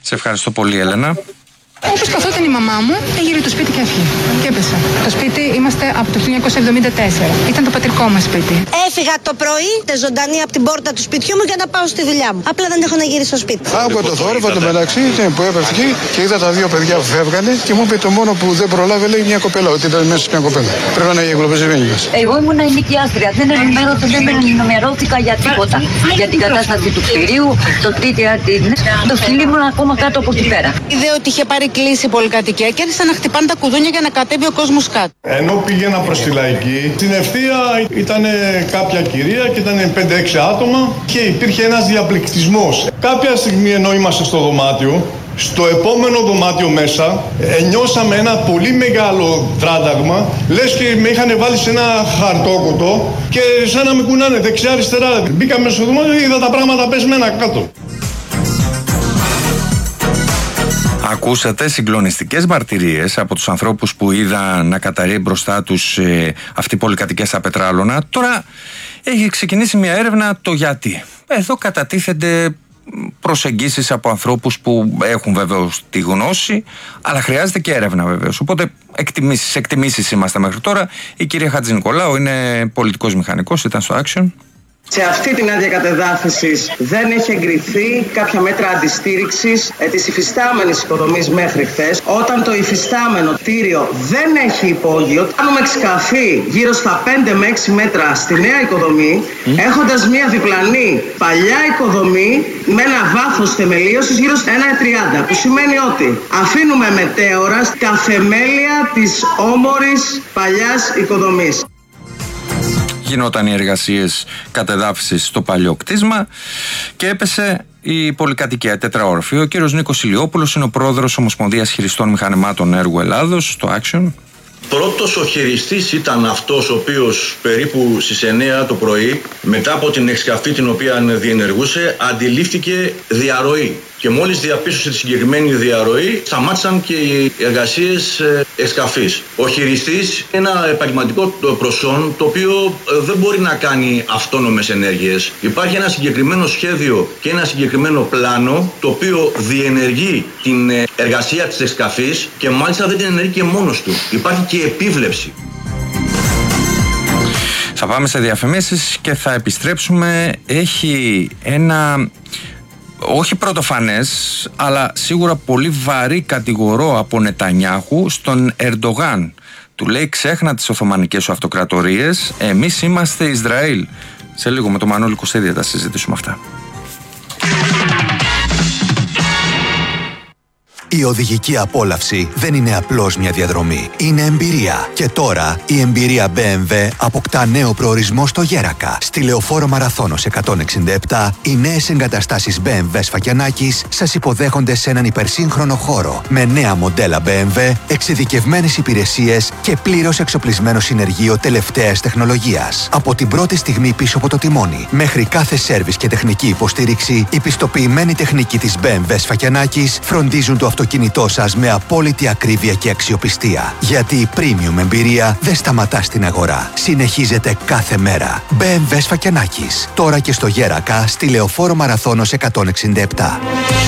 Σε ευχαριστώ πολύ, Έλενα. Όπως καθόταν η μαμά μου, έγειρε το σπίτι και έφυγε. Και έπεσα. Το σπίτι είμαστε από το 1974. Ήταν το πατρικό μας σπίτι. Έφυγα το πρωί, ζωντανή από την πόρτα του σπιτιού μου για να πάω στη δουλειά μου. Απλά δεν έχω να γυρίσω στο σπίτι. Άκουγα το θόρυβο το μεταξύ που έπεφτε εκεί και είδα τα δύο παιδιά που φεύγανε και μου είπε το μόνο που δεν προλάβε, λέει, μια κοπέλα. Ότι ήταν μέσα σε μια κοπέλα. Πρέπει να είναι εγκλωβισμένη μας. Εγώ ήμουν ενοικιάστρια. Δεν ενημερώθηκα για τίποτα. Για την κατάσταση του κτηρίου, το σπίτι, το σκυλί μου ακόμα κάτω από εκεί πέρα. Είδε ότι είχε πάρει κλείσει η πολυκατοικία και άρχισαν να χτυπάνε τα κουδούνια για να κατέβει ο κόσμος κάτω. Ενώ πήγαινα προς τη Λαϊκή, στην ευθεία ήταν κάποια κυρία και ήταν 5-6 άτομα και υπήρχε ένας διαπληκτισμός. Κάποια στιγμή ενώ είμαστε στο δωμάτιο, στο επόμενο δωμάτιο μέσα νιώσαμε ένα πολύ μεγάλο τράνταγμα, λες και με είχαν βάλει σε ένα χαρτόκοτο και σαν να με κουνάνε δεξιά-αριστερά. Μπήκαμε στο δωμάτιο και είδα τα πράγματα πεσμένα κάτω. Ακούσατε συγκλονιστικές μαρτυρίες από τους ανθρώπους που είδαν να καταρρεί μπροστά τους αυτή η πολυκατοικία στα Πετράλωνα. Τώρα έχει ξεκινήσει μια έρευνα το γιατί. Εδώ κατατίθενται προσεγγίσεις από ανθρώπους που έχουν βεβαίως τη γνώση, αλλά χρειάζεται και έρευνα βεβαίως. Οπότε εκτιμήσεις είμαστε μέχρι τώρα. Η κυρία Χατζηνικολάου είναι πολιτικός μηχανικός, ήταν στο Action. Σε αυτή την άδεια κατεδάφισης δεν έχει εγκριθεί κάποια μέτρα αντιστήριξης της υφιστάμενης υποδομής μέχρι χθες. Όταν το υφιστάμενο κτίριο δεν έχει υπόγειο, κάνουμε σκαφή γύρω στα 5 με 6 μέτρα στη νέα οικοδομή, έχοντας μια διπλανή παλιά οικοδομή με ένα βάθος θεμελίωσης γύρω στα 1,30, που σημαίνει ότι αφήνουμε μετέωρα τα θεμέλια της όμορης παλιάς οικοδομής. Γινόταν οι εργασίες κατεδάφισης στο παλιό κτίσμα και έπεσε η πολυκατοικία τετραόροφη. Ο κύριος Νίκος Ηλιόπουλος είναι ο πρόεδρος Ομοσπονδίας Χειριστών Μηχανημάτων Έργου Ελλάδος, στο Action. Πρώτος ο χειριστής ήταν αυτός ο οποίος περίπου στις 9 το πρωί, μετά από την εξκαφή την οποία διενεργούσε, αντιλήφθηκε διαρροή. Και μόλις διαπίστωσε τη συγκεκριμένη διαρροή, σταμάτησαν και οι εργασίες εξκαφής. Ο χειριστής είναι ένα επαγγελματικό προσόν το οποίο δεν μπορεί να κάνει αυτόνομες ενέργειες. Υπάρχει ένα συγκεκριμένο σχέδιο και ένα συγκεκριμένο πλάνο το οποίο διενεργεί την εργασία της εξκαφής και μάλιστα δεν την ενεργεί και μόνος του. Υπάρχει και επίβλεψη. Θα πάμε σε διαφημίσεις και θα επιστρέψουμε. Έχει ένα, όχι πρωτοφανές, αλλά σίγουρα πολύ βαρύ κατηγορό από Νετανιάχου στον Ερντογάν. Του λέει: ξέχνα τις Οθωμανικές σου αυτοκρατορίες, εμείς είμαστε Ισραήλ. Σε λίγο με τον Μανώλη Κωστίδη θα τα συζητήσουμε αυτά. Η οδηγική απόλαυση δεν είναι απλώς μια διαδρομή. Είναι εμπειρία. Και τώρα η εμπειρία BMW αποκτά νέο προορισμό στο Γέρακα. Στη Λεωφόρο Μαραθώνος 167, οι νέες εγκαταστάσεις BMW Σφακιανάκης σας υποδέχονται σε έναν υπερσύγχρονο χώρο. Με νέα μοντέλα BMW, εξειδικευμένες υπηρεσίες και πλήρως εξοπλισμένο συνεργείο τελευταίας τεχνολογίας. Από την πρώτη στιγμή πίσω από το τιμόνι, μέχρι κάθε σέρβις και τεχνική υποστήριξη, η πιστοποιημένη τεχνική της BMW Σφακιανάκης φροντίζουν το αυτοκίνητό σας με απόλυτη ακρίβεια και αξιοπιστία. Γιατί η premium εμπειρία δεν σταματά στην αγορά. Συνεχίζεται κάθε μέρα. BMW Σφακιανάκης. Τώρα και στο Γέρακα, στη Λεωφόρο Μαραθώνος 167.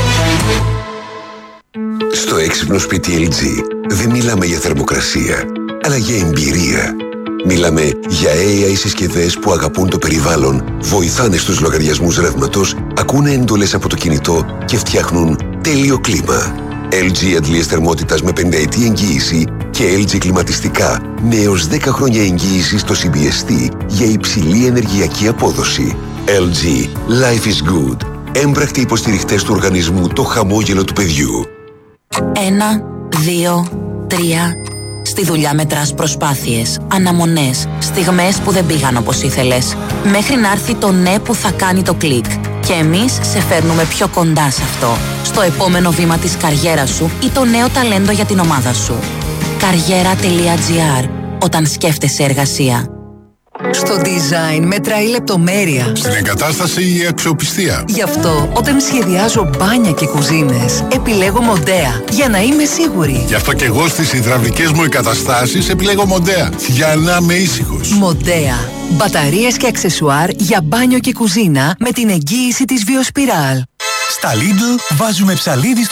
Στο έξυπνο σπίτι LG δεν μιλάμε για θερμοκρασία, αλλά για εμπειρία. Μιλάμε για AI συσκευές που αγαπούν το περιβάλλον, βοηθάνε στους λογαριασμούς ρεύματος, ακούνε εντολές από το κινητό και φτιάχνουν τέλειο κλίμα. LG αντλίες θερμότητας με 5 ετή εγγύηση και LG κλιματιστικά με έως 10 χρόνια εγγύηση στο CBST για υψηλή ενεργειακή απόδοση. LG. Life is good. Έμπρακτοι υποστηριχτές του οργανισμού Το Χαμόγελο του Παιδιού. 1, 2, 3. Στη δουλειά μετράς προσπάθειες, αναμονές, στιγμές που δεν πήγαν όπως ήθελες, μέχρι να έρθει το ναι που θα κάνει το κλικ. Και εμείς σε φέρνουμε πιο κοντά σε αυτό, στο επόμενο βήμα της καριέρας σου ή το νέο ταλέντο για την ομάδα σου. Καριέρα.gr. Όταν σκέφτεσαι εργασία. Στο design μετράει η λεπτομέρεια. Στην εγκατάσταση η αξιοπιστία. Γι' αυτό όταν σχεδιάζω μπάνια και κουζίνες επιλέγω Μοντέα για να είμαι σίγουρη. Γι' αυτό και εγώ στις υδραυλικές μου εγκαταστάσεις επιλέγω Μοντέα για να είμαι ήσυχος. Μοντέα. Μπαταρίες και αξεσουάρ για μπάνιο και κουζίνα με την εγγύηση της Βιοσπιράλ. Στα Lidl βάζουμε ψαλίδι